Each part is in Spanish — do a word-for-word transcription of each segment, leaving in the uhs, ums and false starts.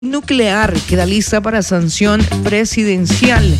nuclear queda lista para sanción presidencial.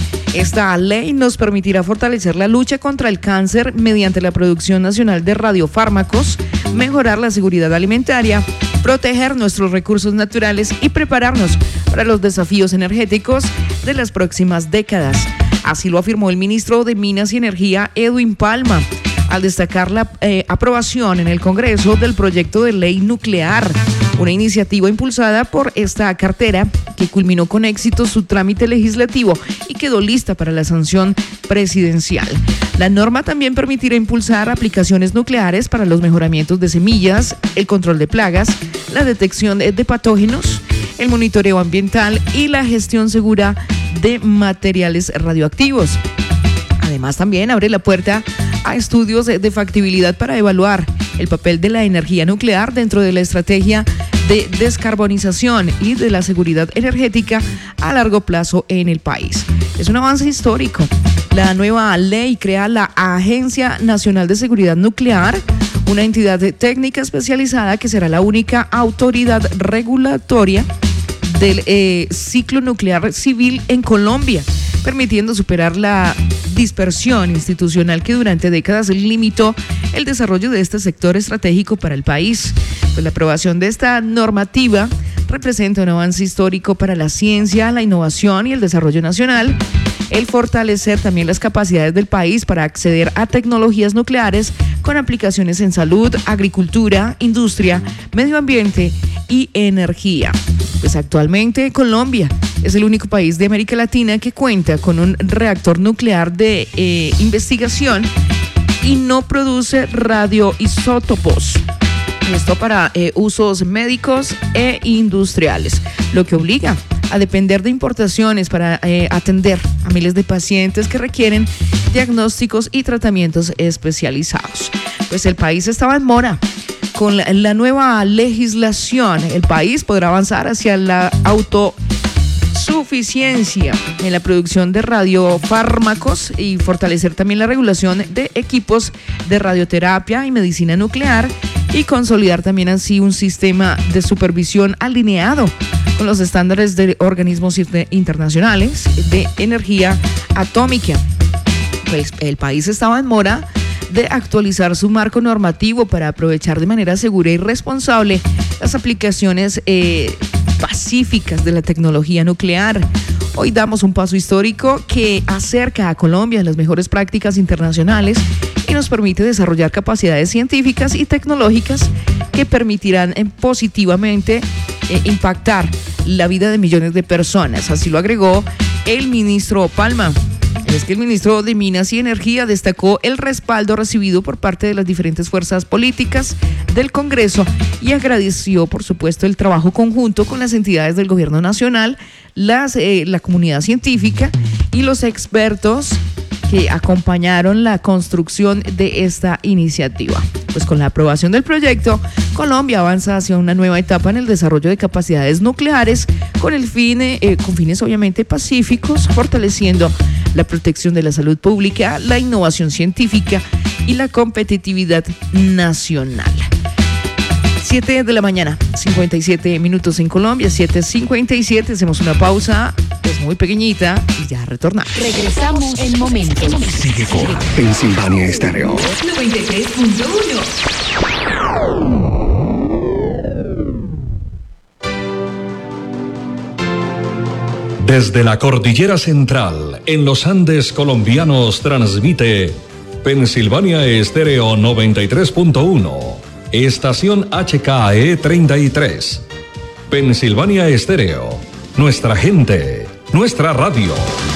Esta ley nos permitirá fortalecer la lucha contra el cáncer mediante la producción nacional de radiofármacos, mejorar la seguridad alimentaria, proteger nuestros recursos naturales y prepararnos para los desafíos energéticos de las próximas décadas. Así lo afirmó el ministro de Minas y Energía, Edwin Palma, al destacar la eh, aprobación en el Congreso del proyecto de ley nuclear, una iniciativa impulsada por esta cartera que culminó con éxito su trámite legislativo y quedó lista para la sanción presidencial. La norma también permitirá impulsar aplicaciones nucleares para los mejoramientos de semillas, el control de plagas, la detección de patógenos, el monitoreo ambiental y la gestión segura de materiales radioactivos. Además, también abre la puerta a estudios de factibilidad para evaluar el papel de la energía nuclear dentro de la estrategia de descarbonización y de la seguridad energética a largo plazo en el país. Es un avance histórico. La nueva ley crea la Agencia Nacional de Seguridad Nuclear, una entidad técnica especializada que será la única autoridad regulatoria del eh, ciclo nuclear civil en Colombia, permitiendo superar la dispersión institucional que durante décadas limitó el desarrollo de este sector estratégico para el país. Pues la aprobación de esta normativa representa un avance histórico para la ciencia, la innovación y el desarrollo nacional, el fortalecer también las capacidades del país para acceder a tecnologías nucleares con aplicaciones en salud, agricultura, industria, medio ambiente y energía. Pues actualmente Colombia es el único país de América Latina que cuenta con un reactor nuclear de eh, investigación y no produce radioisótopos. Esto para eh, usos médicos e industriales, lo que obliga a depender de importaciones para eh, atender a miles de pacientes que requieren diagnósticos y tratamientos especializados. Pues el país estaba en mora. Con la, la nueva legislación, el país podrá avanzar hacia la autosuficiencia en la producción de radiofármacos y fortalecer también la regulación de equipos de radioterapia y medicina nuclear y consolidar también así un sistema de supervisión alineado con los estándares de organismos internacionales de energía atómica. Pues el país estaba en mora de actualizar su marco normativo para aprovechar de manera segura y responsable las aplicaciones eh, pacíficas de la tecnología nuclear. Hoy damos un paso histórico que acerca a Colombia a las mejores prácticas internacionales y nos permite desarrollar capacidades científicas y tecnológicas que permitirán eh, positivamente eh, impactar la vida de millones de personas. Así lo agregó el ministro Palma. Es que el ministro de Minas y Energía destacó el respaldo recibido por parte de las diferentes fuerzas políticas del Congreso y agradeció, por supuesto, el trabajo conjunto con las entidades del gobierno nacional, las, eh, la comunidad científica y los expertos que acompañaron la construcción de esta iniciativa. Pues con la aprobación del proyecto, Colombia avanza hacia una nueva etapa en el desarrollo de capacidades nucleares con el fin, eh, con fines obviamente pacíficos, fortaleciendo la protección de la salud pública, la innovación científica y la competitividad nacional. siete de la mañana, cincuenta y siete minutos en Colombia, siete cincuenta y siete, hacemos una pausa, es muy pequeñita y ya retornamos. Regresamos en momentos. Sigue con Pensilvania Estéreo noventa y tres punto uno. Desde la Cordillera Central, en los Andes colombianos, transmite Pensilvania Estéreo noventa y tres punto uno, estación H K E treinta y tres. Pensilvania Estéreo, nuestra gente, nuestra radio.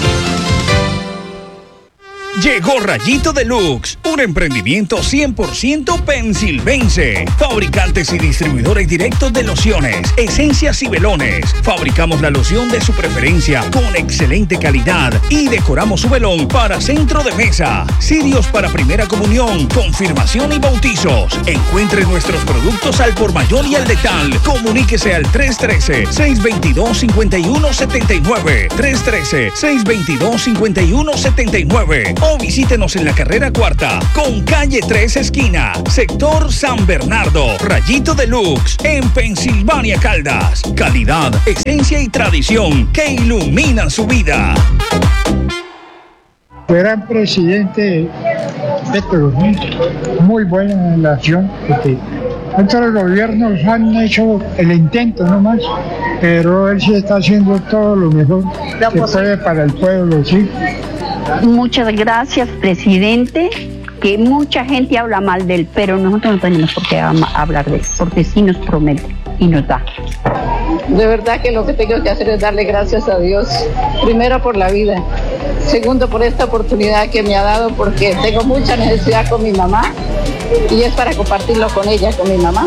Llegó Rayito Deluxe, un emprendimiento cien por ciento pensilvense. Fabricantes y distribuidores directos de lociones, esencias y velones. Fabricamos la loción de su preferencia con excelente calidad y decoramos su velón para centro de mesa, cirios para primera comunión, confirmación y bautizos. Encuentre nuestros productos al por mayor y al detal. Comuníquese al tres uno tres, seis dos dos, cinco uno siete nueve, tres uno tres, seis dos dos, cinco uno siete nueve o visítenos en la carrera cuarta con calle tres esquina, sector San Bernardo. Rayito Deluxe en Pensilvania, Caldas. Calidad, esencia y tradición que iluminan su vida. Gran presidente Petro, muy buena relación, porque otros gobiernos han hecho el intento nomás, pero él sí está haciendo todo lo mejor que puede para el pueblo, ¿sí? Muchas gracias, presidente, que mucha gente habla mal de él, pero nosotros no tenemos por qué hablar de él, porque sí nos promete y nos da. De verdad que lo que tengo que hacer es darle gracias a Dios, primero por la vida, segundo por esta oportunidad que me ha dado, porque tengo mucha necesidad con mi mamá y es para compartirlo con ella, con mi mamá.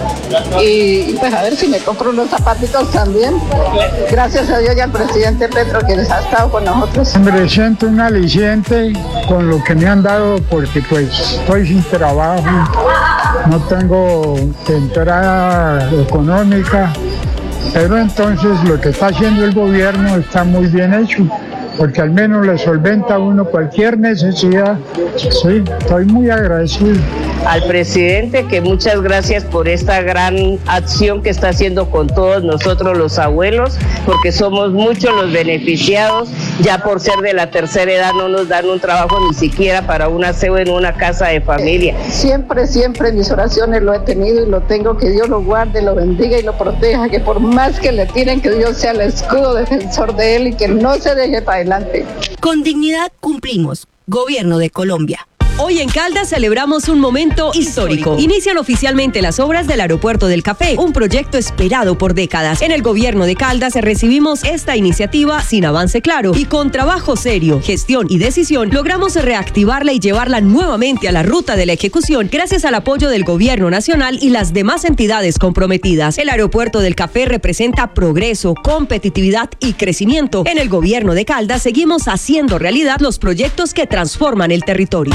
Y, y pues a ver si me compro unos zapatitos también. Gracias a Dios y al presidente Petro que les ha estado con nosotros. Me siento un aliciente con lo que me han dado, porque pues estoy sin trabajo, no tengo entrada económica, pero entonces lo que está haciendo el gobierno está muy bien hecho, porque al menos le solventa a uno cualquier necesidad. Sí, estoy muy agradecido. Al presidente, que muchas gracias por esta gran acción que está haciendo con todos nosotros los abuelos, porque somos muchos los beneficiados. Ya por ser de la tercera edad no nos dan un trabajo ni siquiera para un aseo en una casa de familia. Siempre, siempre en mis oraciones lo he tenido y lo tengo. Que Dios lo guarde, lo bendiga y lo proteja, que por más que le tiren, que Dios sea el escudo defensor de él y que no se deje para adelante. Con dignidad cumplimos. Gobierno de Colombia. Hoy en Caldas celebramos un momento histórico. Inician oficialmente las obras del Aeropuerto del Café, un proyecto esperado por décadas. En el gobierno de Caldas recibimos esta iniciativa sin avance claro y con trabajo serio, gestión y decisión logramos reactivarla y llevarla nuevamente a la ruta de la ejecución gracias al apoyo del gobierno nacional y las demás entidades comprometidas. El Aeropuerto del Café representa progreso, competitividad y crecimiento. En el gobierno de Caldas seguimos haciendo realidad los proyectos que transforman el territorio.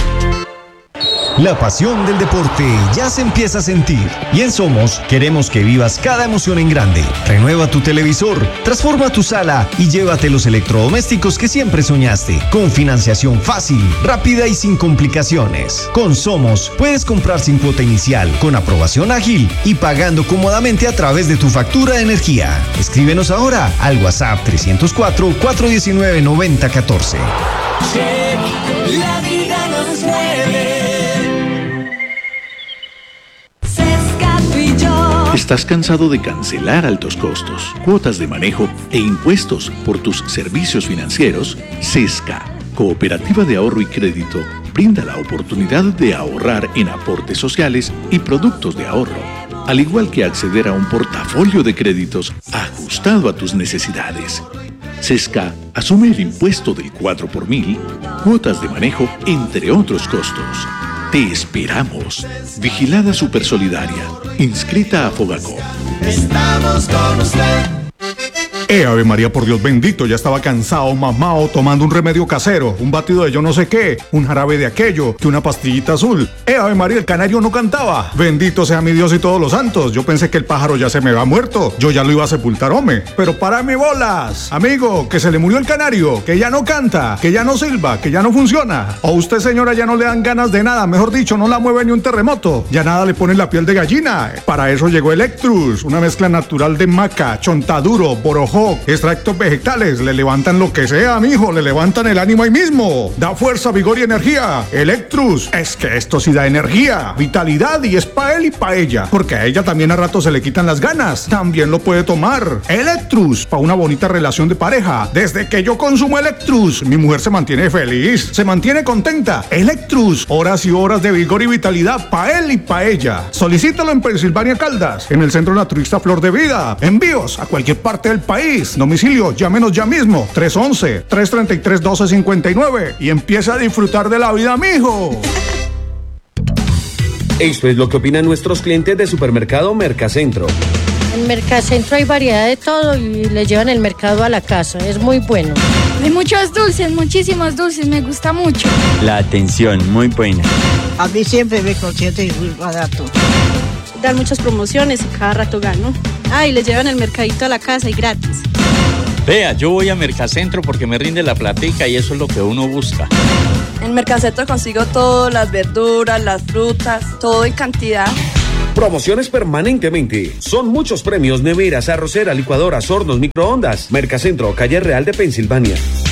La pasión del deporte ya se empieza a sentir y en Somos queremos que vivas cada emoción en grande. Renueva tu televisor, transforma tu sala y llévate los electrodomésticos que siempre soñaste. Con financiación fácil, rápida y sin complicaciones. Con Somos puedes comprar sin cuota inicial, con aprobación ágil y pagando cómodamente a través de tu factura de energía. Escríbenos ahora al WhatsApp trescientos cuatro, cuatrocientos diecinueve, noventa catorce. La vida nos mueve. ¿Estás cansado de cancelar altos costos, cuotas de manejo e impuestos por tus servicios financieros? Sesca, Cooperativa de Ahorro y Crédito, brinda la oportunidad de ahorrar en aportes sociales y productos de ahorro, al igual que acceder a un portafolio de créditos ajustado a tus necesidades. Sesca asume el impuesto del cuatro por mil, cuotas de manejo, entre otros costos. Te esperamos. Vigilada Supersolidaria. Inscrita a Fogacop. Estamos con usted. Eh, Ave María, por Dios bendito, ya estaba cansado, mamao, tomando un remedio casero, un batido de yo no sé qué, un jarabe de aquello, que una pastillita azul. Eh, Ave María, el canario no cantaba. Bendito sea mi Dios y todos los santos. Yo pensé que el pájaro ya se me había muerto. Yo ya lo iba a sepultar, hombre. Pero para mi bolas, amigo, que se le murió el canario, que ya no canta, que ya no silba, que ya no funciona. O usted, señora, ya no le dan ganas de nada, mejor dicho, no la mueve ni un terremoto. Ya nada le pone la piel de gallina. Para eso llegó Electrus, una mezcla natural de maca, chontaduro, borojó, extractos vegetales, le levantan lo que sea, mijo, le levantan el ánimo ahí mismo. Da fuerza, vigor y energía. Electrus, es que esto sí da energía, vitalidad y es pa' él y pa' ella, porque a ella también a rato se le quitan las ganas. También lo puede tomar. Electrus, pa' una bonita relación de pareja. Desde que yo consumo Electrus, mi mujer se mantiene feliz, se mantiene contenta. Electrus, horas y horas de vigor y vitalidad pa' él y pa' ella. Solicítalo en Pensilvania, Caldas, en el Centro Naturista Flor de Vida. Envíos a cualquier parte del país. Domicilio, llámenos ya mismo, tres once, tres treinta y tres, doce cincuenta y nueve y empieza a disfrutar de la vida, mijo. Esto es lo que opinan nuestros clientes de Supermercado Mercacentro. En Mercacentro hay variedad de todo y le llevan el mercado a la casa, es muy bueno. Hay muchos dulces, muchísimos dulces, me gusta mucho. La atención, muy buena. A mí siempre me consiente muy barato. Dan muchas promociones y cada rato gano. Ah, y les llevan el mercadito a la casa y gratis. Vea, yo voy a Mercacentro porque me rinde la platica y eso es lo que uno busca. En Mercacentro consigo todo, las verduras, las frutas, todo en cantidad. Promociones permanentemente. Son muchos premios: neveras, arrocera, licuadoras, hornos, microondas. Mercacentro, calle Real de Pensilvania.